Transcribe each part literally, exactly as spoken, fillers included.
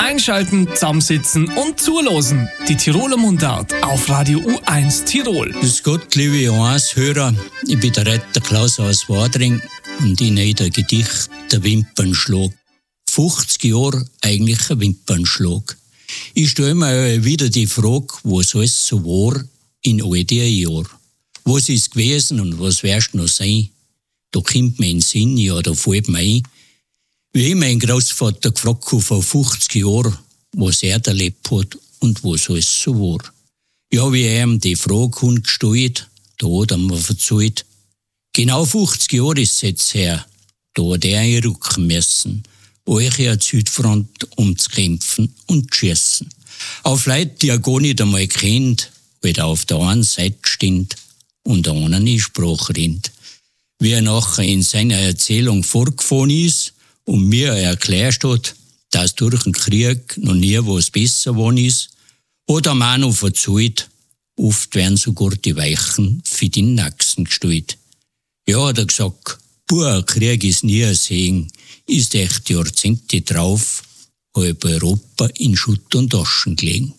Einschalten, zusammensitzen und zulosen. Die Tiroler Mundart auf Radio U eins Tirol. Grüß Gott, liebe U eins Hörer. Ich bin der Retter Klaus aus Wadring und ich nehme ein Gedicht, der Wimpernschlag. fünfzig Jahre eigentlich ein Wimpernschlag. Ich stelle mir wieder die Frage, was alles so war in all den Jahren. Was ist gewesen und was wirst noch sein? Da kommt mir in den Sinn, ja, da fällt mir ein, wie ich meinen Großvater gefragt habe vor fünfzig Jahren, was er erlebt hat und was alles so war. Ja, wie er ihm die Frage gestellt, da hat er mir erzählt, genau fünfzig Jahre ist es jetzt her, da hat er einrücken müssen, euch an die Südfront um zu kämpfen und zu schießen. Auf Leute, die er gar nicht einmal kennt, weil er auf der einen Seite steht und der anderen die Sprache rennt. Wie er nachher in seiner Erzählung vorgefahren ist und mir erklärt hat, dass durch den Krieg noch nie was besser geworden ist, hat er mir auch noch erzählt, oft werden sogar die Weichen für die Nächsten gestellt. Ja, hat er gesagt, puh, Krieg ist nie ein Segen, ist echt Jahrzehnte drauf, halb Europa in Schutt und Aschen gelegen.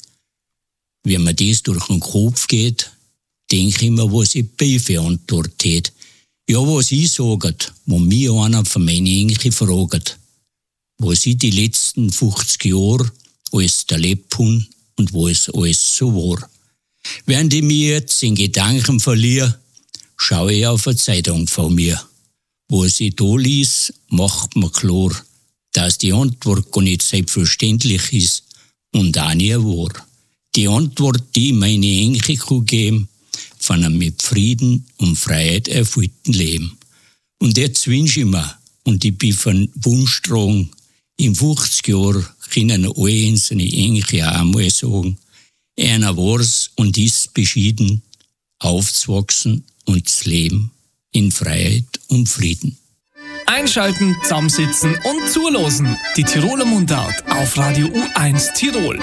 Wenn mir das durch den Kopf geht, denke ich mir, was ich bei für Antwort hätte. Ja, was ich sage, wo mich einer von meinen Enkeln fragt, was ich die letzten fünfzig Jahre alles erlebt habe und was alles so war. Während ich mich jetzt in Gedanken verliere, schaue ich auf eine Zeitung von mir. Was ich da lies, macht mir klar, dass die Antwort gar nicht selbstverständlich ist und auch nie war. Die Antwort, die meine Enkel geben, von einem mit Frieden und Freiheit erfüllten Leben. Und jetzt wünsche ich mir, und ich bin von Wunsch dran, in fünfzig Jahren können alle unsere Enkel auch einmal sagen, einer war's und ist beschieden, aufzuwachsen und zu leben in Freiheit und Frieden. Einschalten, zusammensitzen und zulosen. Die Tiroler Mundart auf Radio U eins Tirol.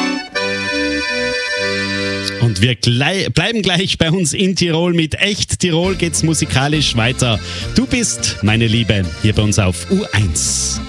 Und wir glei- bleiben gleich bei uns in Tirol. Mit Echt Tirol geht's musikalisch weiter. Du bist meine Liebe hier bei uns auf U eins.